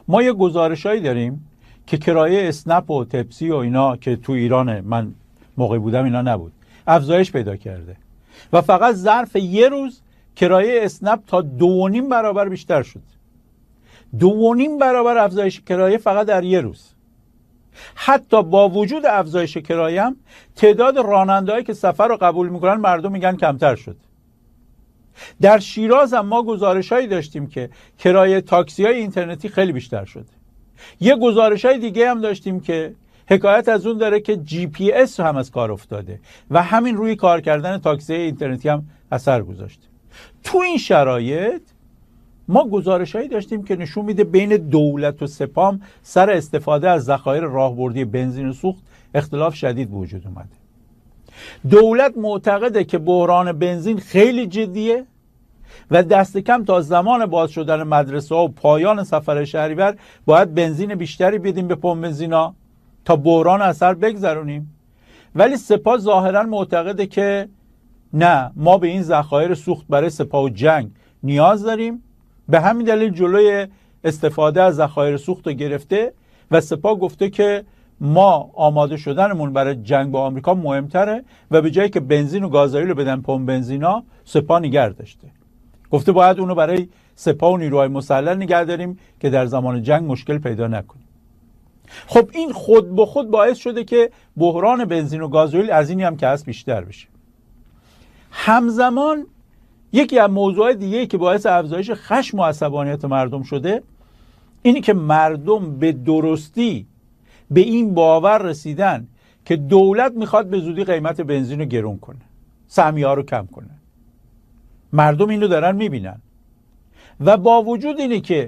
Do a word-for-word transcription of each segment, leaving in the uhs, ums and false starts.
ما یه گزارشایی داریم که کرایه اسنپ و تپسی و اینا که تو ایران من موقع بودم اینا نبود، افزایش پیدا کرده و فقط ظرف یه روز کرایه اسنپ تا دو و نیم برابر بیشتر شد. دو و نیم برابر افزایش کرایه فقط در یه روز. حتی با وجود افزایش کرایه هم تعداد راننده‌هایی که سفر رو قبول میکنن مردم میگن کمتر شد. در شیراز هم ما گزارش‌هایی داشتیم که کرایه تاکسی‌های اینترنتی خیلی بیشتر شد. یه گزارش‌های دیگه هم داشتیم که حکایت از اون داره که جی پی اس هم از کار افتاده و همین روی کار کردن تاکسی اینترنتی هم اثر گذاشته. تو این شرایط ما گزارش‌هایی داشتیم که نشون میده بین دولت و سپام سر استفاده از ذخایر راهبردی بنزین و سوخت اختلاف شدید به وجود اومده. دولت معتقده که بحران بنزین خیلی جدیه و دست کم تا زمان باز شدن مدرسه ها و پایان سفر شهریور باید بنزین بیشتری بدیم به پمپ بنزینا تا بحران اثر بگذرونیم. ولی سپاه ظاهرا معتقده که نه، ما به این ذخایر سوخت برای سپاه و جنگ نیاز داریم، به همین دلیل جلوی استفاده از ذخایر سوخت رو گرفته و سپاه گفته که ما آماده شدنمون برای جنگ با آمریکا مهمتره و به جایی که بنزین و گازوئیل رو بدن پمپ بنزینا سپاه نگه داشته. گفته باید اونو برای سپاه و نیروهای مسلح نگه داریم که در زمان جنگ مشکل پیدا نکنیم. خب این خود به خود باعث شده که بحران بنزین و گازوئیل از اینی هم که هست بیشتر بشه. همزمان یکی از موضوعات دیگه‌ای که باعث افزایش خشم و عصبانیت مردم شده اینی که مردم به درستی به این باور رسیدن که دولت میخواد به زودی قیمت بنزین رو گرون کنه، سهمیه‌ها رو کم کنه. مردم اینو دارن میبینن و با وجود اینه که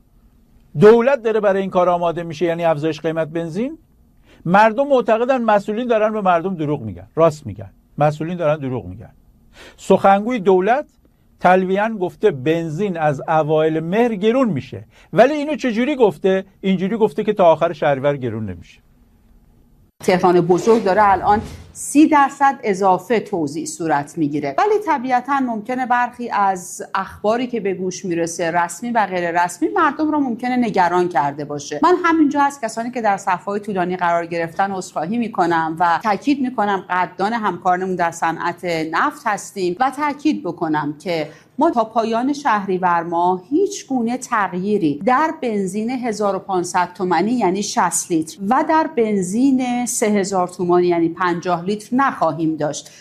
دولت داره برای این کار آماده میشه، یعنی افزایش قیمت بنزین، مردم معتقدن مسئولین دارن به مردم دروغ میگن. راست میگن، مسئولین دارن دروغ میگن. سخنگوی دولت تلویحاً گفته بنزین از اوایل مهر گرون میشه، ولی اینو چجوری گفته؟ اینجوری گفته که تا آخر شهریور گرون نمیشه. تهران بزرگ داره الان سی درصد اضافه توزیع صورت میگیره، ولی طبیعتاً ممکنه برخی از اخباری که به گوش میرسه رسمی و غیر رسمی مردم رو ممکنه نگران کرده باشه. من همینجا از کسانی که در صف‌های طولانی قرار گرفتن عذرخواهی میکنم و تاکید میکنم قدردان همکارانمون در صنعت نفت هستیم و تاکید بکنم که ما تا پایان شهریور ماه هیچ گونه تغییری در بنزین هزار و پانصد تومانی یعنی شصت لیتر و در بنزین سه هزار تومانی یعنی پنجاه لیتر نخواهیم داشت.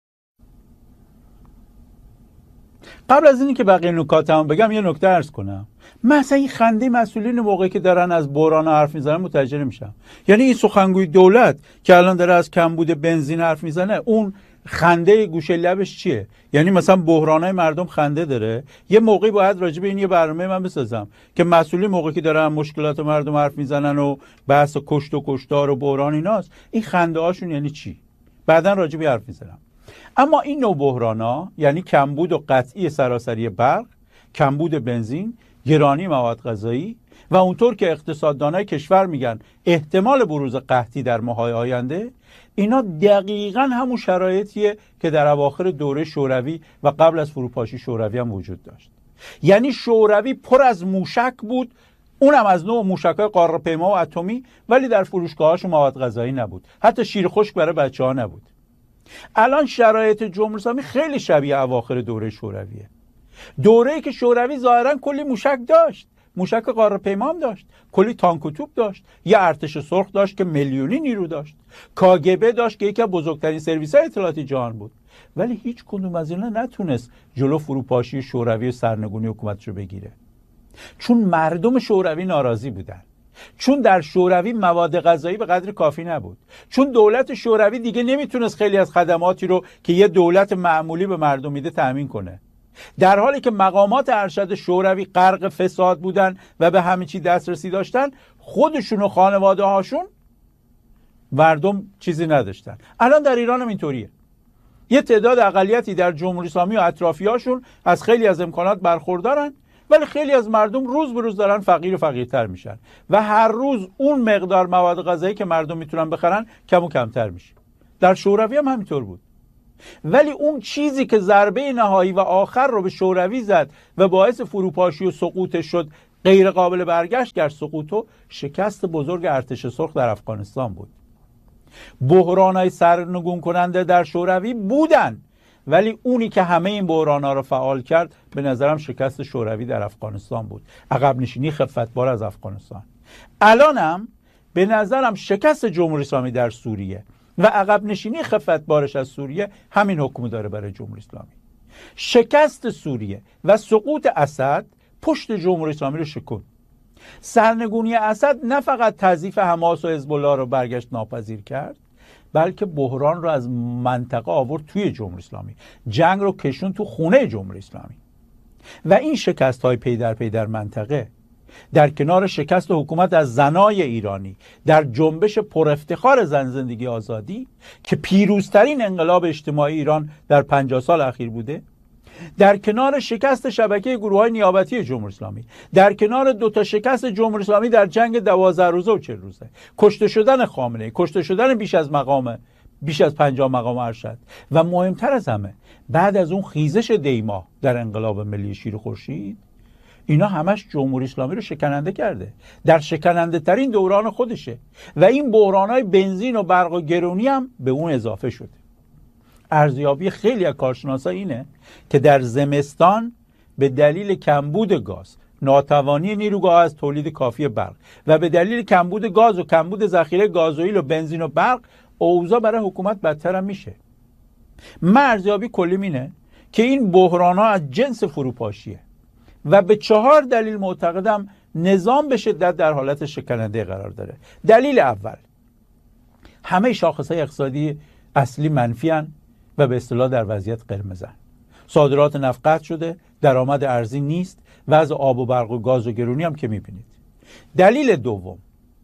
قبل از اینی که بقیه نکاتمو بگم یه نکته عرض کنم. مثلا این خنده مسئولین موقعی که دارن از بحران حرف میزنن متوجه نمیشم. یعنی این سخنگوی دولت که الان داره از کمبود بنزین حرف میزنه، اون خنده گوشه لبش چیه؟ یعنی مثلا بحرانای مردم خنده داره. یه موقعی باید راجع به این یه برنامه من بسازم که مسئولین موقعی که دارن مشکلات مردم حرف میزنن و بحث کشت و کشتار و بحران ایناست، این خنده هاشون یعنی چی؟ بعداً راجع به حرف میزنم. اما این نوع بحرانا یعنی کمبود و قطعی سراسری برق، کمبود بنزین، گرانی مواد غذایی و اونطور که اقتصاددانای کشور میگن احتمال بروز قحطی در ماه‌های آینده، اینا دقیقاً همون شرایطیه که در اواخر دوره شوروی و قبل از فروپاشی شوروی هم وجود داشت. یعنی شوروی پر از موشک بود، اونم از نوع موشک‌های قاره‌پیما و اتمی، ولی در فروشگاه‌هاش مواد غذایی نبود، حتی شیر خشک برای بچه‌ها نبود. الان شرایط جمهوری اسلامی خیلی شبیه اواخر دوره شورویه. دوره‌ای که شوروی ظاهراً کلی موشک داشت، موشک قاره‌پیما هم داشت، کلی تانک و توپ داشت، یه ارتش سرخ داشت که میلیونی نیرو داشت، کاگبه داشت که یکی از بزرگترین سرویس‌های اطلاعاتی جهان بود، ولی هیچ کدوم از اینا نتونست جلو فروپاشی شوروی و سرنگونی حکومتش رو بگیره. چون مردم شوروی ناراضی بودن، چون در شوروی مواد غذایی به قدر کافی نبود، چون دولت شوروی دیگه نمیتونست خیلی از خدماتی رو که یه دولت معمولی به مردم میده تأمین کنه. در حالی که مقامات ارشد شوروی غرق فساد بودن و به همه چی دسترسی داشتن، خودشون و خانواده هاشون مردم چیزی نداشتن. الان در ایران هم اینطوریه. یه تعداد اقلیتی در جمهوری اسلامی و اطرافیاشون از خیلی از امکانات برخوردارن، ولی خیلی از مردم روز به روز دارن فقیر و فقیرتر میشن و هر روز اون مقدار مواد غذایی که مردم میتونن بخرن کم و کمتر میشه. در شوروی هم همینطور بود. ولی اون چیزی که ضربه نهایی و آخر رو به شوروی زد و باعث فروپاشی و سقوطش شد غیر قابل برگشت گر سقوط و شکست بزرگ ارتش سرخ در افغانستان بود. بحران‌های سرنگون کننده در شوروی بودن، ولی اونی که همه این بحران‌ها رو فعال کرد به نظرم شکست شوروی در افغانستان بود، عقب نشینی خفتبار از افغانستان. الانم به نظرم شکست جمهوری اسلامی در سوریه و عقب نشینی خفتبارش از سوریه همین حکم داره برای جمهوری اسلامی. شکست سوریه و سقوط اسد پشت جمهوری اسلامی رو شکوند. سرنگونی اسد نه فقط تضعیف حماس و حزب الله رو برگشت ناپذیر کرد، بلکه بحران رو از منطقه آورد توی جمهوری اسلامی، جنگ رو کشون تو خونه جمهوری اسلامی. و این شکست های پی در پی در منطقه در کنار شکست حکومت از زنای ایرانی در جنبش پر افتخار زن زندگی آزادی که پیروزترین انقلاب اجتماعی ایران در پنجاه سال اخیر بوده، در کنار شکست شبکه گروه‌های نیابتی جمهوری اسلامی، در کنار دو تا شکست جمهوری اسلامی در جنگ دوازده روزه و چهل روزه، کشته شدن خامنه‌ای، کشته شدن بیش از مقام بیش از پنجاه مقام ارشد، و مهمتر از همه بعد از اون خیزش دیما در انقلاب ملی شیر خورشید، اینا همش جمهوری اسلامی رو شکننده کرده، در شکننده ترین دوران خودشه، و این بحران‌های بنزین و برق و گرونی هم به اون اضافه شده. ارزیابی خیلی از کارشناسا اینه که در زمستان به دلیل کمبود گاز، ناتوانی نیروگاه از تولید کافی برق و به دلیل کمبود گاز و کمبود ذخیره گازوئیل و بنزین و برق، اوضاع برای حکومت بدتر هم میشه. من ارزیابی کلیم اینه که این بحران‌ها از جنس فروپاشیه و به چهار دلیل معتقدم نظام به شدت در حالت شکننده قرار داره. دلیل اول، همه شاخص‌های اقتصادی اصلی منفی‌اند و به اصطلاح در وضعیت قرمزن. صادرات نفت قطع شده، درآمد ارزی نیست، وضع آب و برق و گاز و گرونی هم که می‌بینید. دلیل دوم،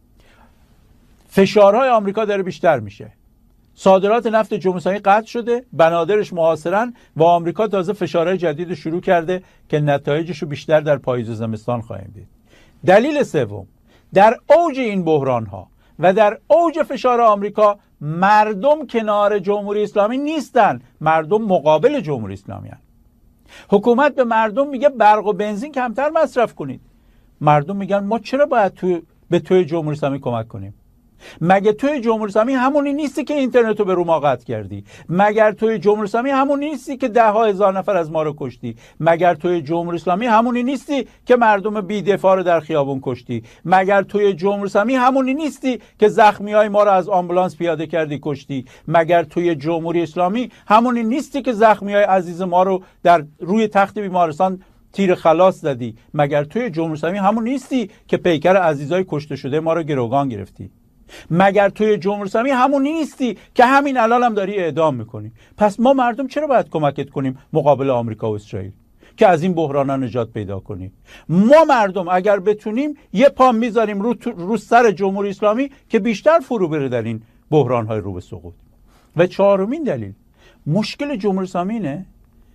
فشارهای آمریکا داره بیشتر میشه. صادرات نفت جمهوری اسلامی قطع شده، بنادرش محاصرن و آمریکا تازه فشارهای جدید شروع کرده که نتایجش رو بیشتر در پاییز و زمستان خواهیم دید. دلیل سوم، در اوج این بحران‌ها و در اوج فشار آمریکا مردم کنار جمهوری اسلامی نیستن، مردم مقابل جمهوری اسلامی هستند. حکومت به مردم میگه برق و بنزین کمتر مصرف کنید. مردم میگن ما چرا باید تو به توی جمهوری اسلامی کمک کنیم؟ مگه توی جمهوری اسلامی همونی نیستی که اینترنت رو به رو ما قطع کردی؟ مگر توی جمهوری اسلامی همونی نیستی که ده ها هزار نفر از ما رو کشتی؟ مگر توی جمهوری اسلامی همونی نیستی که مردم بی‌دفاع رو در خیابون کشتی؟ مگر توی جمهوری اسلامی همونی نیستی که زخمیای ما رو از آمبولانس پیاده کردی کشتی؟ مگر توی جمهوری اسلامی همونی نیستی که زخمیای عزیز ما رو در روی تخت بیمارستان تیر خلاص زدی؟ مگر توی جمهوری اسلامی همون نیستی که پیکر عزیزای کشته شده ما رو گروگان گرفتی؟ مگر توی جمهوری اسلامی همون نیستی که همین الان هم داری اعدام میکنی؟ پس ما مردم چرا باید کمکت کنیم مقابل آمریکا و اسرائیل که از این بحرانا نجات پیدا کنیم؟ ما مردم اگر بتونیم یه پا میذاریم رو, رو سر جمهوری اسلامی که بیشتر فرو بره در این بحران‌های رو به سقوط. و چهارمین دلیل، مشکل جمهوری اسلامی اینه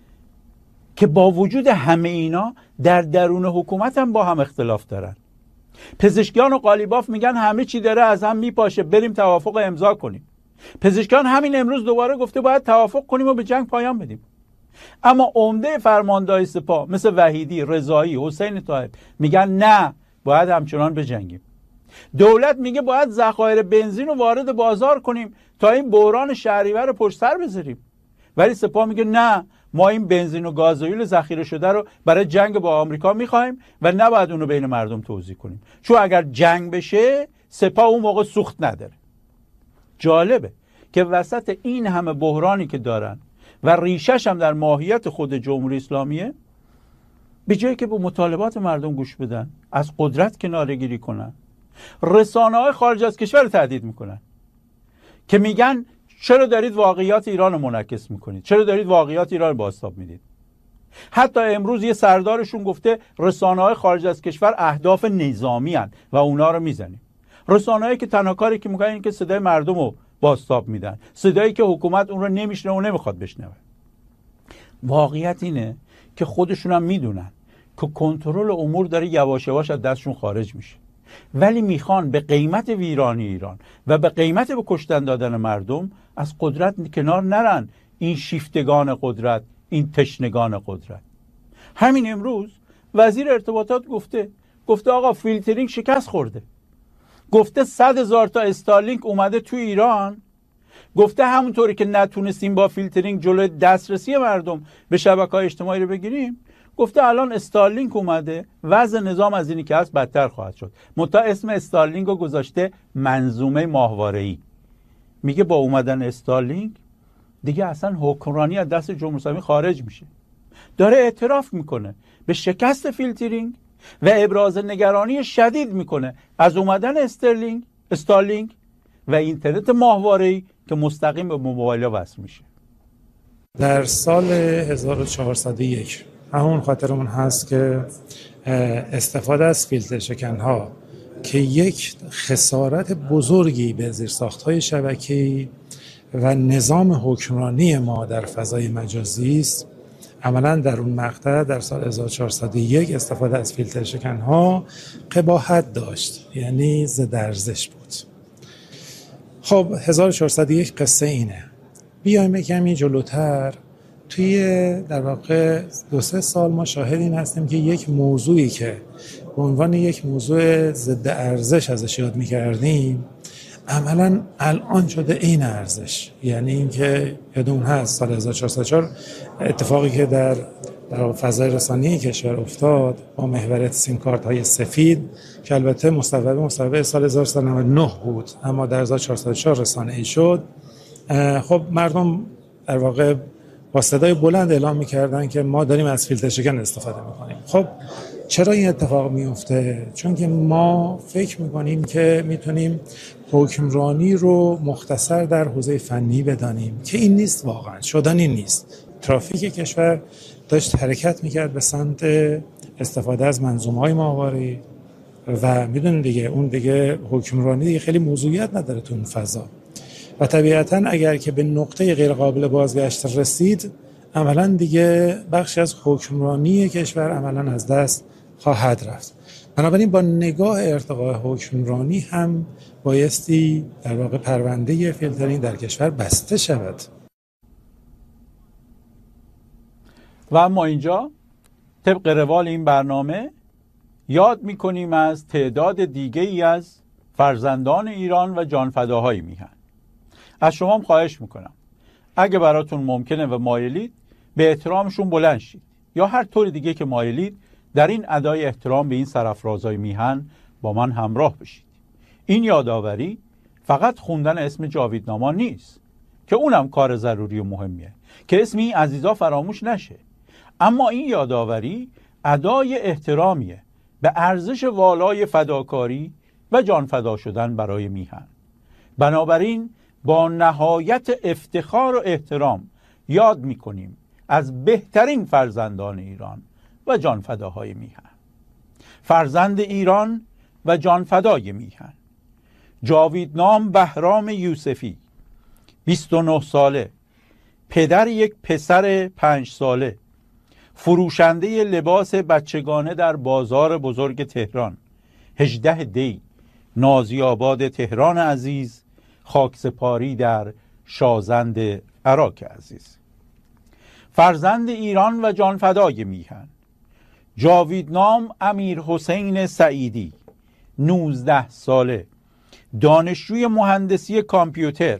که با وجود همه اینا در درون حکومت هم با هم اختلاف دارن. پزشکیان و قالیباف میگن همه چی داره از هم میپاشه، بریم توافق امضا کنیم. پزشکیان همین امروز دوباره گفته باید توافق کنیم و به جنگ پایان بدیم. اما عمده فرماندهای سپاه مثل وحیدی، رضایی، حسین طایب میگن نه، باید همچنان بجنگیم. دولت میگه باید ذخایر بنزین رو وارد بازار کنیم تا این بحران شهریور رو پشت سر بذاریم. ولی سپاه میگه نه، ما این بنزین و گازوئیل ذخیره شده رو برای جنگ با آمریکا میخوایم و نباید اون رو بین مردم توزیع کنیم، چون اگر جنگ بشه سپاه اون موقع سوخت نداره. جالبه که وسط این همه بحرانی که دارن و ریشش هم در ماهیت خود جمهوری اسلامیه، به جایی که به مطالبات مردم گوش بدن، از قدرت کناره‌گیری کنن، رسانه‌های خارج از کشور رو تهدید میکنن که میگن چرا دارید واقعیات ایران رو منعکس میکنید؟ چرا دارید واقعیات ایران رو بازتاب میدید؟ حتی امروز یه سردارشون گفته رسانه‌های خارج از کشور اهداف نظامی هستند و اونا رو میزنیم. رسانه‌هایی که تنها کاری که میکنن این که صدای مردم رو بازتاب میدن، صدایی که حکومت اون رو نمیشنه و نمیخواد بشنوه. واقعیت اینه که خودشون هم میدونن که کنترل امور داره یواش یواش از دستشون خارج میشه، ولی میخوان به قیمت ویرانی ایران و به قیمت به کشتن دادن مردم از قدرت کنار نرن. این شیفتگان قدرت، این تشنگان قدرت. همین امروز وزیر ارتباطات گفته گفته آقا فیلترینگ شکست خورده، گفته صد هزار تا استارلینک اومده تو ایران، گفته همونطوری که نتونستیم با فیلترینگ جلوی دسترسی مردم به شبکه‌های اجتماعی رو بگیریم، گفته الان استارلینک اومده، وضع نظام از اینی که هست بدتر خواهد شد. منتها اسم استارلینک رو گذاشته منظومه ماهواره‌ای. میگه با اومدن استارلینک دیگه اصلا حکمرانی از دست جمهوری اسلامی خارج میشه. داره اعتراف میکنه به شکست فیلترینگ و ابراز نگرانی شدید میکنه از اومدن استرلینگ استارلینک و اینترنت ماهواره‌ای که مستقیم به موبایل‌ها وصل میشه. در سال هزار و چهارصد و یک همون خاطرمون هست که استفاده از فیلتر شکن‌ها که یک خسارت بزرگی به زیرساخت‌های شبکه‌ای و نظام حکمرانی ما در فضای مجازی است، عملاً در اون مقطع در سال هزار و چهارصد و یک استفاده از فیلتر شکن‌ها قباحت داشت، یعنی ضد ارزش بود. خب هزار و چهارصد و یک قصه اینه. بیایم یک کمی جلوتر، توی در واقع دو سه سال ما شاهد این هستیم که یک موضوعی که به عنوان یک موضوع ضد ارزش ازش یاد می‌کردیم عملاً الان شده این ارزش. یعنی اینکه یادمون هست سال هزار و چهارصد و چهار اتفاقی که در در فضای رسانه‌ای کشور افتاد با محور سیم کارت های سفید که البته مصوبه مصوبه سال هزار و سیصد و نود و نه بود اما در هزار و چهارصد و چهار رسانه‌ای شد. خب مردم در واقع با صدای بلند اعلام می‌کردن که ما داریم از فیلتر شکن استفاده می‌کنیم. خب چرا این اتفاق میفته؟ چون که ما فکر می‌کنیم که میتونیم حکمرانی رو مختصر در حوزه فنی بدانیم که این نیست، واقعا شدنی نیست. ترافیک کشور داشت حرکت میکرد به سمت استفاده از منظومه‌های ماهواره‌ای و میدونیم دیگه اون دیگه حکمرانی دیگه خیلی موضوعیت نداره تو اون فضا و طبیعتاً اگر که به نقطه غیر قابل بازگشت رسید عملاً دیگه بخشی از حکمرانی کشور عملاً از دست خواهد رفت. بنابراین با نگاه ارتقاء حکمرانی هم بایستی در واقع پرونده فیلترینگ در کشور بسته شود. و اما اینجا طبق روال این برنامه یاد میکنیم از تعداد دیگه ای از فرزندان ایران و جانفداهای میهن. از شما هم خواهش میکنم اگه براتون ممکنه و مایلید به احترامشون بلند شید یا هر طور دیگه که مایلید در این ادای احترام به این سرافرازای میهن با من همراه بشید. این یادآوری فقط خوندن اسم جاویدناما نیست که اونم کار ضروری و مهمیه که اسم این عزیزا فراموش نشه، اما این یادآوری ادای احترامیه به ارزش والای فداکاری و جان فدا شدن برای میهن. بنابراین با نهایت افتخار و احترام یاد میکنیم از بهترین فرزندان ایران و جان فداهای میهن. فرزند ایران و جان فدای میهن، جاویدنام بهرام یوسفی، بیست و نه ساله، پدر یک پسر پنج ساله، فروشنده لباس بچگانه در بازار بزرگ تهران، هجده دی، نازی آباد تهران عزیز، خاکسپاری در شازند عراق عزیز. فرزند ایران و جانفدای میهن، جاویدنام امیر حسین سعیدی، نوزده ساله، دانشجوی مهندسی کامپیوتر،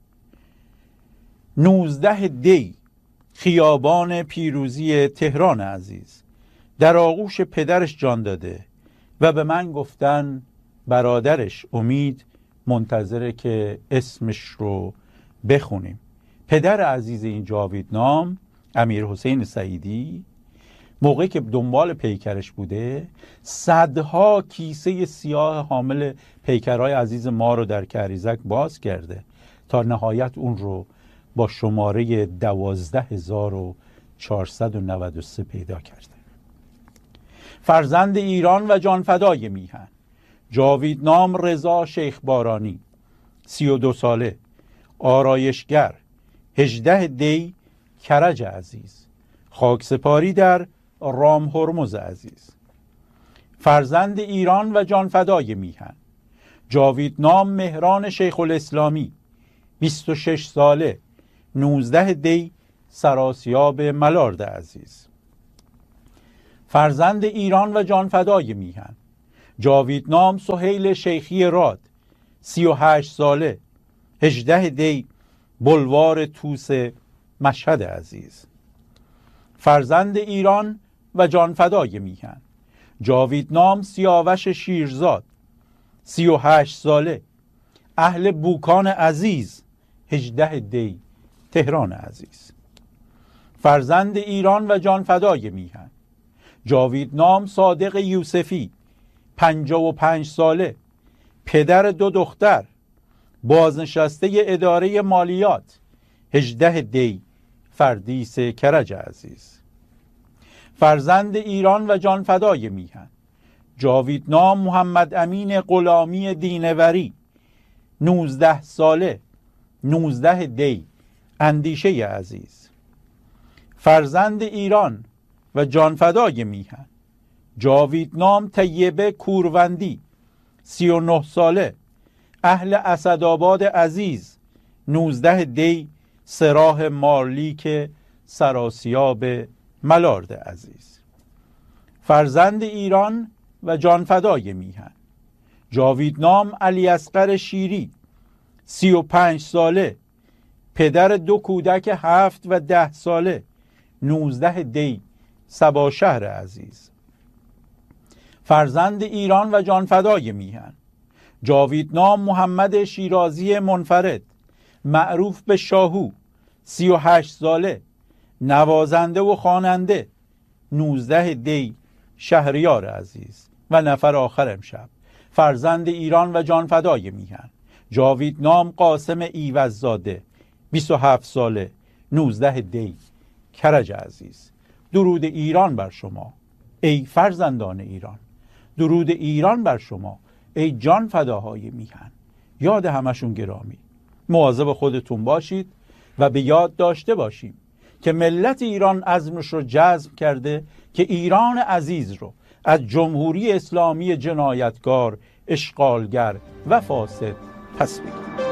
نوزده دی، خیابان پیروزی تهران عزیز. در آغوش پدرش جان داده و به من گفتن برادرش امید منتظره که اسمش رو بخونیم. پدر عزیز این جاویدنام امیر حسین سعیدی موقعی که دنبال پیکرش بوده صدها کیسه سیاه حامل پیکرهای عزیز ما رو در کریزک باز کرده تا نهایت اون رو با شماره دوازده هزار و چهارصد و نود و سه پیدا کرده. فرزند ایران و جانفدای میهن، جاویدنام رضا شیخ بارانی، سی و دو ساله، آرایشگر، هجده دی، کرج عزیز، خاکسپاری در رام هرمز عزیز. فرزند ایران و جانفدای میهن، جاویدنام مهران شیخ الاسلامی، بیست و شش ساله، نوزده دی، سراسیاب ملارد عزیز. فرزند ایران و جانفدای میهن، جاویدنام سهیل شیخی راد، سی و هشت ساله، هجده دی، بلوار توس مشهد عزیز. فرزند ایران و جانفدای میهن، جاویدنام سیاوش شیرزاد، سی و هشت ساله، اهل بوکان عزیز، هجده دی، تهران عزیز. فرزند ایران و جانفدای میهن، جاویدنام صادق یوسفی، پنجاه و پنج ساله، پدر دو دختر، بازنشسته اداره مالیات، هجده دی، فردیس کرج عزیز. فرزند ایران و جانفدای میهن، جاویدنام محمد امین غلامی دینوری، نوزده ساله، نوزده دی، اندیشه عزیز. فرزند ایران و جانفدای میهن، جاویدنام طیبه کوروندی، سی و نه ساله، اهل اسدآباد عزیز، نوزده دی، سراح مارلیک سراسیاب ملارد عزیز. فرزند ایران و جانفدای میهن، جاویدنام علی اصغر شیری، سی و پنج ساله، پدر دو کودک هفت و ده ساله، نوزده دی، سباشهر عزیز. فرزند ایران و جانفدای میهن، جاویدنام محمد شیرازی منفرد، معروف به شاهو، سی و هشت ساله، نوازنده و خواننده، نوزده دی، شهریار عزیز. و نفر آخر امشب، فرزند ایران و جانفدای میهن، جاویدنام قاسم ایوززاده، بیست و هفت ساله، نوزده دی، کرج عزیز. درود ایران بر شما ای فرزندان ایران، درود ایران بر شما ای جان فداهای میهن. یاد همشون گرامی. مواظب خودتون باشید و به یاد داشته باشیم که ملت ایران عزمش رو جزم کرده که ایران عزیز رو از جمهوری اسلامی جنایتکار، اشغالگر و فاسد پس بگیره.